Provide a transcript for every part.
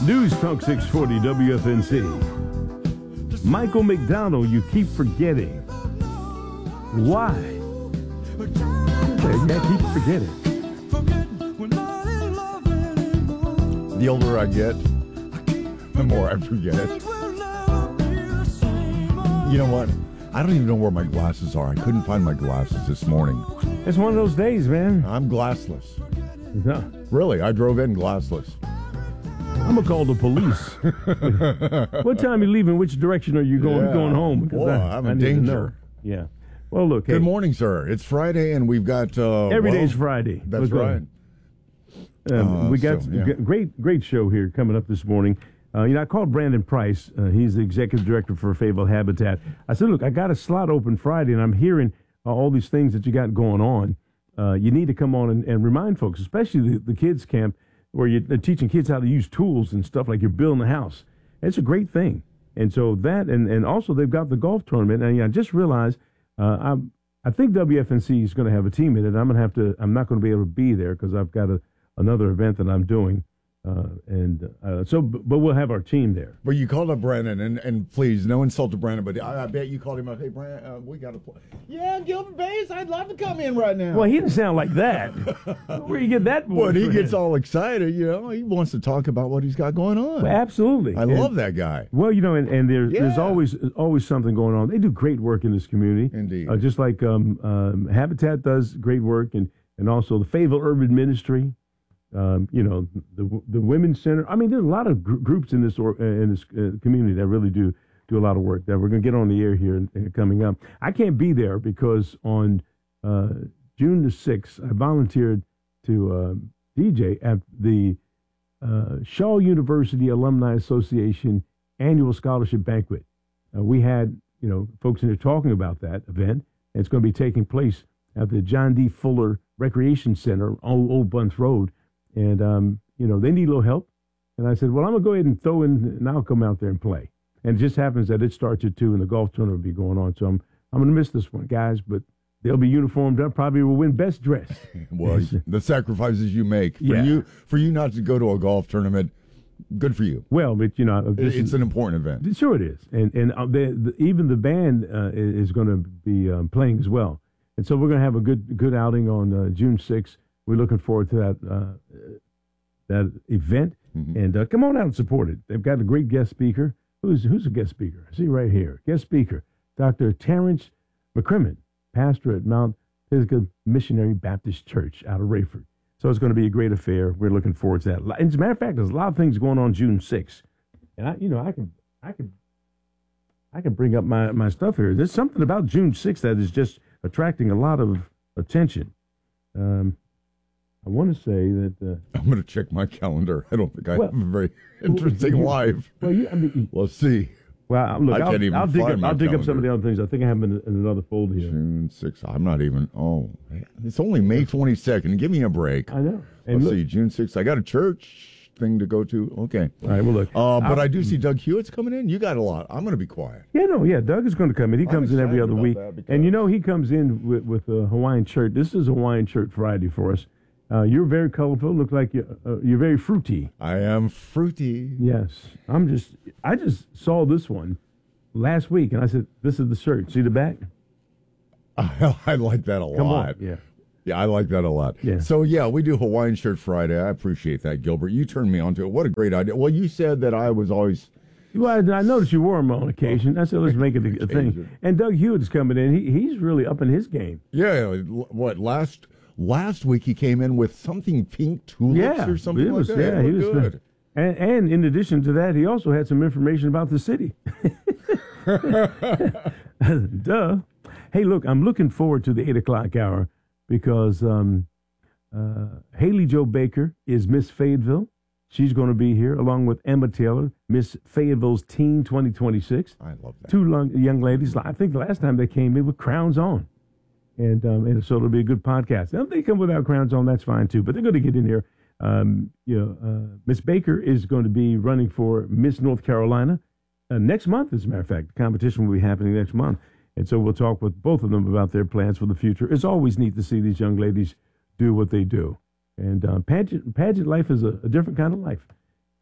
News Talk 640 WFNC. Michael McDonald, you keep forgetting. Why? Yeah, keep forgetting. The older I get, the more I forget. You know what? I don't even know where my glasses are. I couldn't find my glasses this morning. It's one of those days, man. I'm glassless. No. Really, I drove in glassless. I'm going to call the police. What time are you leaving? Which direction are you going? Yeah. Going home? Boy, I'm in need to danger. know. Yeah. Well, look. Good hey, morning, sir. It's Friday, and we've got... every day's Friday. That's right. We got so, yeah. great show here coming up this morning. I called Brandon Price. He's the executive director for Fayetteville Habitat. I said, look, I got a slot open Friday, and I'm hearing all these things that you got going on. You need to come on and remind folks, especially the kids camp, where you're teaching kids how to use tools and stuff like you're building a house. It's a great thing. And so that, and also they've got the golf tournament. And I just realized I think WFNC is going to have a team in it. I'm not going to be able to be there because I've got another event that I'm doing. But we'll have our team there. But you called up Brandon, and please, no insult to Brandon, but I bet you called him up. Hey, Brandon, we got to play. Yeah, Gilbert Bays, I'd love to come in right now. Well, he didn't sound like that. Where you get that voice? When he gets all excited, he wants to talk about what he's got going on. Well, absolutely. I love that guy. Well, and there's always something going on. They do great work in this community. Indeed. Just like Habitat does great work, and also the Fayetteville Urban Ministry. The Women's Center. I mean, there's a lot of groups in this community that really do a lot of work that we're going to get on the air here coming up. I can't be there because on June the 6th, I volunteered to DJ at the Shaw University Alumni Association annual scholarship banquet. We had, folks in there talking about that event. And it's going to be taking place at the John D. Fuller Recreation Center on Old Bunce Road. And, they need a little help. And I said, well, I'm going to go ahead and throw in, and I'll come out there and play. And it just happens that it starts at 2 and the golf tournament will be going on. So I'm going to miss this one, guys, but they'll be uniformed up. Probably will win best dress. Well, the sacrifices you make for you not to go to a golf tournament, good for you. Well, but, it's an important event. Sure it is. And even the band is going to be playing as well. And so we're going to have a good outing on June 6th. We're looking forward to that event, and come on out and support it. They've got a great guest speaker. Who's a guest speaker? I see right here. Guest speaker, Dr. Terrence McCrimmon, pastor at Mount Pisgah Missionary Baptist Church out of Rayford. So it's going to be a great affair. We're looking forward to that. As a matter of fact, there's a lot of things going on June 6th, and I can bring up my stuff here. There's something about June 6th that is just attracting a lot of attention. I want to say that... I'm going to check my calendar. I don't think I have a very interesting life. Let's see. Well, look, I'll dig up some of the other things. I think I have them in another folder here. June 6th. I'm not even... it's only May 22nd. Give me a break. I know. And let's see, June 6th. I got a church thing to go to. Okay. All right, well, look. But I do see Doug Hewitt's coming in. You got a lot. I'm going to be quiet. Doug is going to come in. He comes in every other week. And he comes in with a Hawaiian shirt. This is a Hawaiian shirt Friday for us. You're very colorful. Look like you're very fruity. I am fruity. Yes. I just saw this one last week, and I said, this is the shirt. See the back? I like that a lot. Come on. Yeah. Yeah, I like that a lot. Yeah. So, we do Hawaiian Shirt Friday. I appreciate that, Gilbert. You turned me on to it. What a great idea. Well, you said that I was always... Well, I noticed you wore them on occasion. I said, let's make it a thing. And Doug Hewitt is coming in. He's really up in his game. Yeah. What, Last week he came in with something pink tulips or something like that. Yeah, he was good. And in addition to that, he also had some information about the city. Duh. Hey, look, I'm looking forward to the 8 o'clock hour because Haley Jo Baker is Miss Fayetteville. She's going to be here along with Emma Taylor, Miss Fayetteville's Teen 2026. I love that. Two young ladies. I think the last time they came in with crowns on. And so it'll be a good podcast. Now, if they come without crowns on, that's fine too. But they're going to get in here. Miss Baker is going to be running for Miss North Carolina next month. As a matter of fact, the competition will be happening next month. And so we'll talk with both of them about their plans for the future. It's always neat to see these young ladies do what they do. And pageant life is a different kind of life.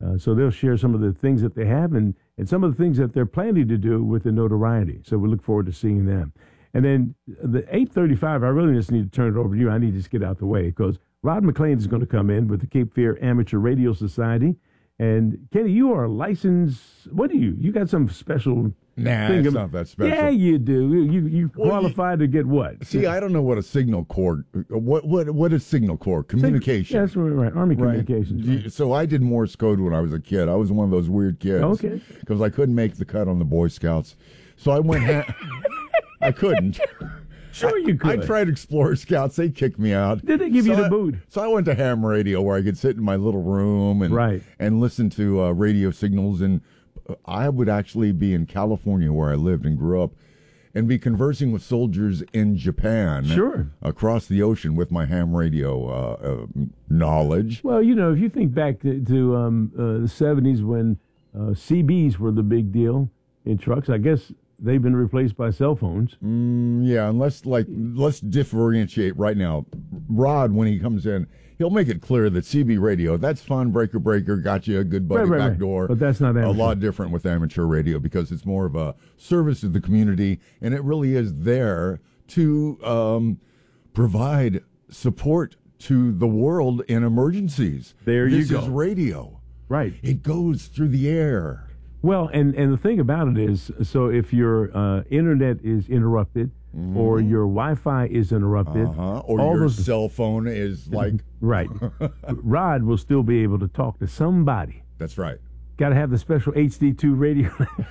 So they'll share some of the things that they have and some of the things that they're planning to do with the notoriety. So we look forward to seeing them. And then the 8:35, I really just need to turn it over to you. I need to just get out the way because Rod McLean is going to come in with the Cape Fear Amateur Radio Society. And Kenny, you are a licensed. What do you? You got some special? Nah, thing it's not that special. Yeah, you do. You qualified to get what? See, I don't know what a signal corps. What is signal corps? Communication. That's right. Army communications. Right. So I did Morse code when I was a kid. I was one of those weird kids. Okay. Because I couldn't make the cut on the Boy Scouts, so I went. I couldn't. Sure, you could. I tried Explorer Scouts. They kicked me out. Did they give you the boot? So I went to ham radio where I could sit in my little room and listen to radio signals. And I would actually be in California where I lived and grew up and be conversing with soldiers in Japan. Sure. Across the ocean with my ham radio knowledge. Well, if you think back to the 70s when CBs were the big deal in trucks, I guess they've been replaced by cell phones. Yeah, and let's differentiate right now. Rod, when he comes in, he'll make it clear that CB radio, that's fun, breaker, got you a good buddy back door. But that's not amateur. A lot different with amateur radio because it's more of a service to the community, and it really is there to provide support to the world in emergencies. There you go. This is radio. Right. It goes through the air. Well, and the thing about it is, so if your internet is interrupted or your Wi-Fi is interrupted, or your cell phone is like... Right. Rod will still be able to talk to somebody. That's right. Got to have the special HD2 radio.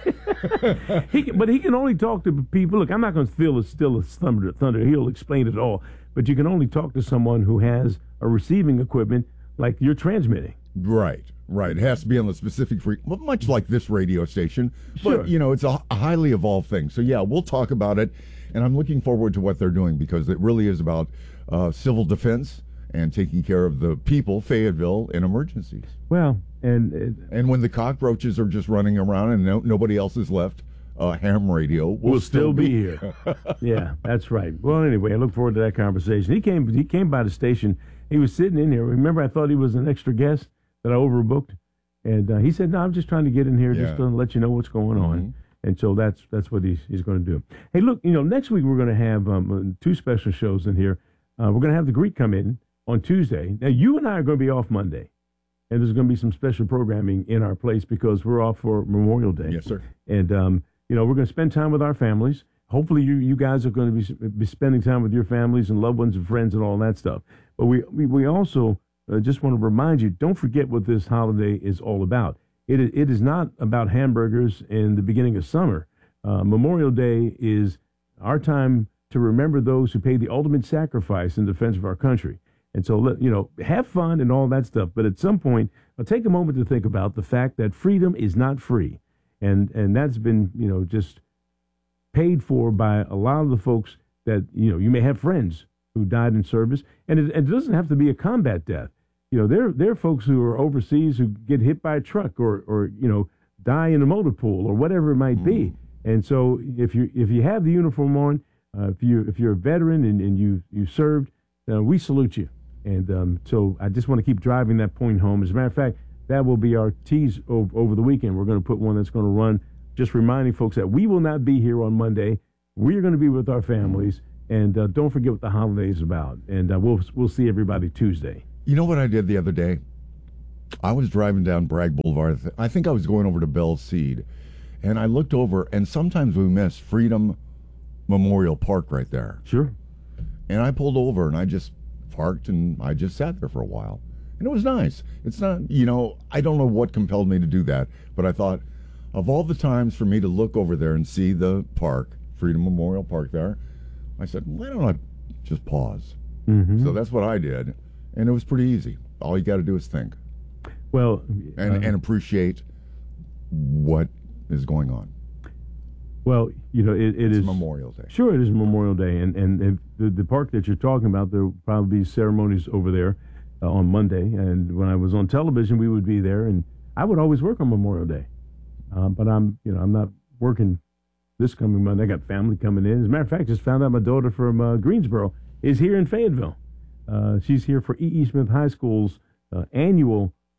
But he can only talk to people. Look, I'm not going to steal his thunder. He'll explain it all. But you can only talk to someone who has a receiving equipment like you're transmitting. Right. It has to be on the specific much like this radio station. Sure. But, it's a highly evolved thing. So, yeah, we'll talk about it. And I'm looking forward to what they're doing because it really is about civil defense and taking care of the people, Fayetteville, in emergencies. Well, and when the cockroaches are just running around and nobody else is left, ham radio will still be here. Yeah, that's right. Well, anyway, I look forward to that conversation. He came by the station. He was sitting in here. Remember, I thought he was an extra guest that I overbooked, and he said, "No, I'm just trying to get in here just to let you know what's going on." And so that's what he's going to do. Hey, look, next week we're going to have two special shows in here. We're going to have the Greek come in on Tuesday. Now, you and I are going to be off Monday, and there's going to be some special programming in our place because we're off for Memorial Day. Yes, sir. And we're going to spend time with our families. Hopefully, you guys are going to be spending time with your families and loved ones and friends and all that stuff. But we also just want to remind you, don't forget what this holiday is all about. It is not about hamburgers in the beginning of summer. Memorial Day is our time to remember those who paid the ultimate sacrifice in defense of our country. And so, have fun and all that stuff. But at some point, take a moment to think about the fact that freedom is not free. And that's been, just paid for by a lot of the folks that, you may have friends who died in service. And it doesn't have to be a combat death. There are folks who are overseas who get hit by a truck or die in a motor pool or whatever it might be. And so if you have the uniform on, if you're a veteran and you served, we salute you. And so I just want to keep driving that point home. As a matter of fact, that will be our tease over the weekend. We're going to put one that's going to run, just reminding folks that we will not be here on Monday. We're going to be with our families. And don't forget what the holiday is about. And we'll see everybody Tuesday. You know what I did the other day? I was driving down Bragg Boulevard. I think I was going over to Bell Seed. And I looked over, and sometimes we miss Freedom Memorial Park right there. Sure. And I pulled over, and I just parked, and I just sat there for a while. And it was nice. It's not, I don't know what compelled me to do that. But I thought, of all the times for me to look over there and see the park, Freedom Memorial Park there, I said, why don't I just pause? Mm-hmm. So that's what I did. And it was pretty easy. All you got to do is think. Well, and appreciate what is going on. Well, it is Memorial Day. Sure, it is Memorial Day, and the park that you're talking about, there will probably be ceremonies over there on Monday. And when I was on television, we would be there, and I would always work on Memorial Day. But I'm not working this coming Monday. I got family coming in. As a matter of fact, just found out my daughter from Greensboro is here in Fayetteville. She's here for E.E. Smith High School's annual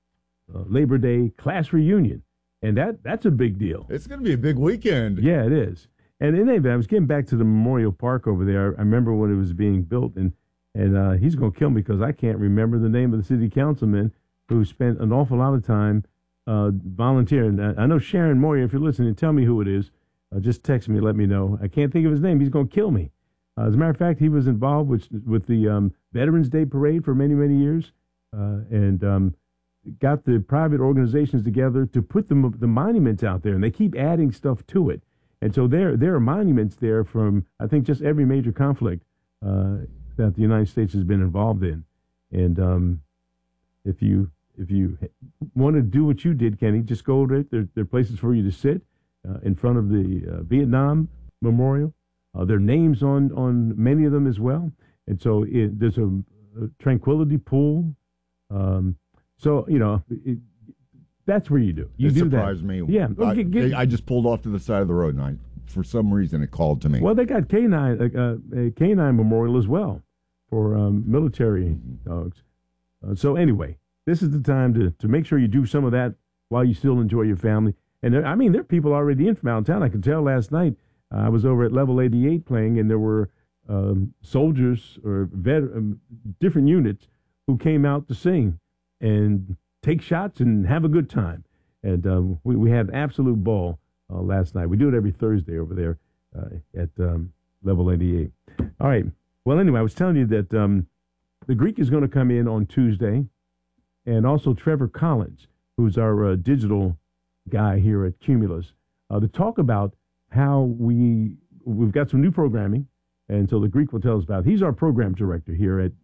Labor Day class reunion, and that's a big deal. It's going to be a big weekend. Yeah, it is. And in any event, I was getting back to the Memorial Park over there. I remember when it was being built, and he's going to kill me because I can't remember the name of the city councilman who spent an awful lot of time volunteering. I know Sharon Moyer, if you're listening, tell me who it is. Just text me, let me know. I can't think of his name. He's going to kill me. As a matter of fact, he was involved with the Veterans Day Parade for many, many years, and got the private organizations together to put the monuments out there, and they keep adding stuff to it. And so there are monuments there from, I think, just every major conflict that the United States has been involved in. And if you want to do what you did, Kenny, just go there. There are places for you to sit in front of the Vietnam Memorial. There are names on many of them as well. And so there's a tranquility pool. So, that's where you do. You it do surprised that. me. Yeah. I just pulled off to the side of the road, and for some reason it called to me. Well, they got a canine memorial as well for military dogs. So anyway, this is the time to make sure you do some of that while you still enjoy your family. And there are people already in from out of town. I could tell last night. I was over at Level 88 playing, and there were soldiers or different units who came out to sing and take shots and have a good time. And we had absolute ball last night. We do it every Thursday over there at Level 88. All right. Well, anyway, I was telling you that the Greek is going to come in on Tuesday, and also Trevor Collins, who's our digital guy here at Cumulus, to talk about how we've got some new programming, and so the Greek will tell us about it. He's our program director here at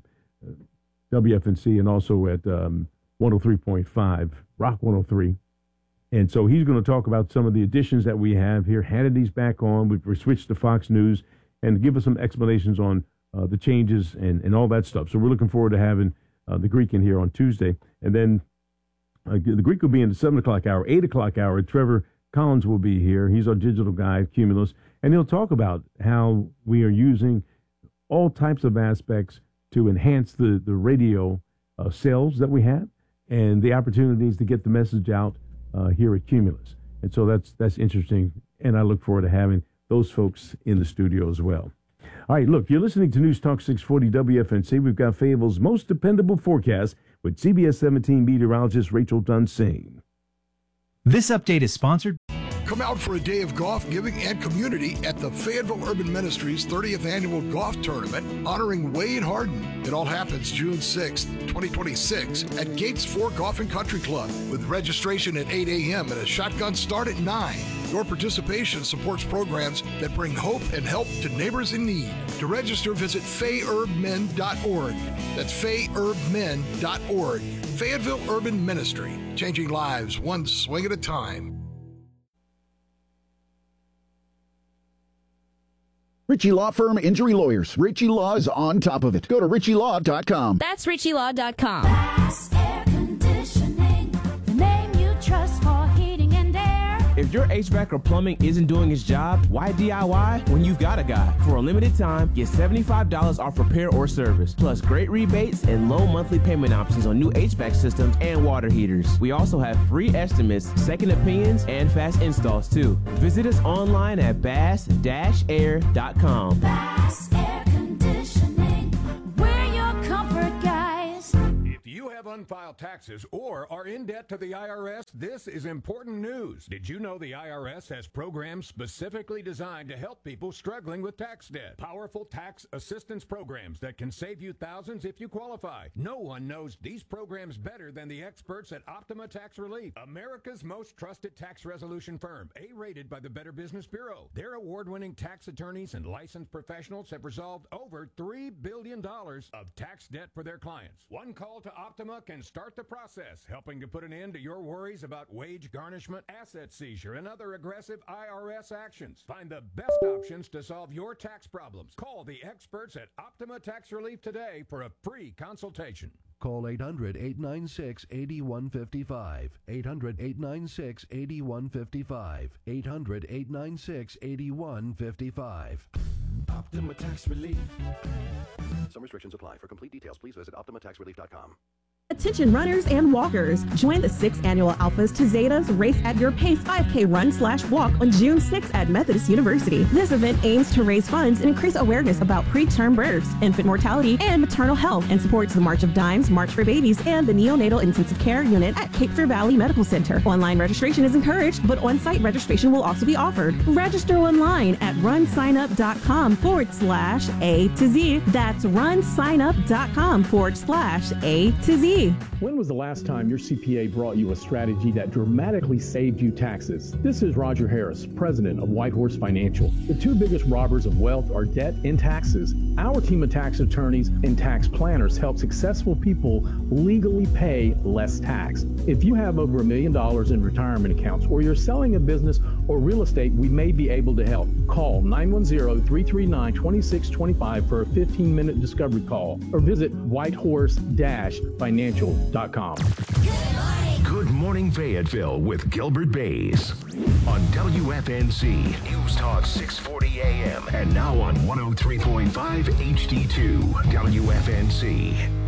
WFNC and also at 103.5, Rock 103. And so he's going to talk about some of the additions that we have here. Hannity's back on. We've switched to Fox News, and give us some explanations on the changes and all that stuff. So we're looking forward to having the Greek in here on Tuesday. And then the Greek will be in the 7 o'clock hour, 8 o'clock hour. Trevor Collins will be here. He's our digital guy at Cumulus, and he'll talk about how we are using all types of aspects to enhance the radio sales that we have and the opportunities to get the message out here at Cumulus. And so that's interesting, and I look forward to having those folks in the studio as well. All right, look, you're listening to News Talk 640 WFNC. We've got Fayetteville's most dependable forecast with CBS 17 meteorologist Rachel Dunsane. This update is sponsored. Come out for a day of golf, giving, and community at the Fayetteville Urban Ministries 30th Annual Golf Tournament honoring Wade Harden. It all happens June 6th, 2026 at Gates 4 Golf and Country Club with registration at 8 a.m. and a shotgun start at 9. Your participation supports programs that bring hope and help to neighbors in need. To register, visit FayUrbMen.org. That's FayUrbMen.org. Fayetteville Urban Ministry, changing lives one swing at a time. Ritchie Law Firm Injury Lawyers. Ritchie Law is on top of it. Go to RitchieLaw.com. That's RitchieLaw.com. Bass Air Conditioning, the name you trust for heating and air. If your HVAC or plumbing isn't doing its job, why DIY when you've got a guy? For a limited time, get $75 off repair or service, plus great rebates and low monthly payment options on new HVAC systems and water heaters. We also have free estimates, second opinions, and fast installs too. Visit us online at bass-air.com. Bass Air Conditioning, we're your comfort guys. If you have unfiled taxes or are in debt to the IRS, this is important news. Did you know the IRS has programs specifically designed to help people struggling with tax debt? Powerful tax assistance programs that can save you thousands if you qualify. No one knows these programs better than the experts at Optima Tax Relief, America's most trusted tax resolution firm, A-rated by the Better Business Bureau. Their award-winning tax attorneys and licensed professionals have resolved over $3 billion of tax debt for their clients. One call to Optima can start the process, helping to put an end to your worries about wage garnishment, asset seizure, and other aggressive IRS actions. Find the best options to solve your tax problems. Call the experts at Optima Tax Relief today for a free consultation. Call 800-896-8155. 800-896-8155. 800-896-8155. Optima Tax Relief. Some restrictions apply. For complete details, please visit OptimaTaxRelief.com. Attention runners and walkers. Join the 6th annual Alphas to Zetas Race at Your Pace 5K run/walk on June 6th at Methodist University. This event aims to raise funds and increase awareness about preterm births, infant mortality, and maternal health, and supports the March of Dimes, March for Babies, and the Neonatal Intensive Care Unit at Cape Fear Valley Medical Center. Online registration is encouraged, but on-site registration will also be offered. Register online at runsignup.com/A to Z. That's runsignup.com/A to Z. When was the last time your CPA brought you a strategy that dramatically saved you taxes? This is Roger Harris, president of Whitehorse Financial. The two biggest robbers of wealth are debt and taxes. Our team of tax attorneys and tax planners help successful people legally pay less tax. If you have over $1 million in retirement accounts, or you're selling a business or real estate, we may be able to help. Call 910-339-2625 for a 15-minute discovery call, or visit whitehorse-financial.com. Good morning, Fayetteville with Gilbert Bays on WFNC News Talk 640 AM and now on 103.5 HD2 WFNC.